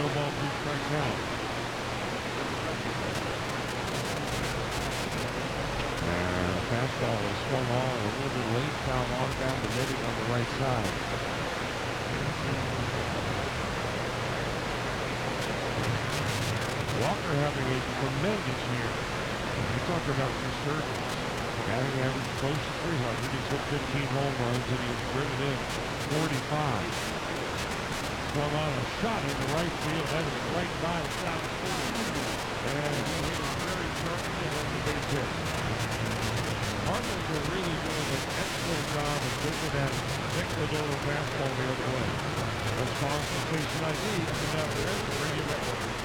No ball, two strikes out. And fastball is swung on a little bit late, foul on down the netting on the right side. Walker having a tremendous year. We talk about resurgence. Batting average close to 300. He's hit 15 home runs and he's driven in 45. Swung on a shot into right field. That is right by South City. And he hit it very sharply on the base hit. Cardinals are really doing an excellent job of taking that Nick Lodolo fastball the other way. That's Boston Station ID. And now the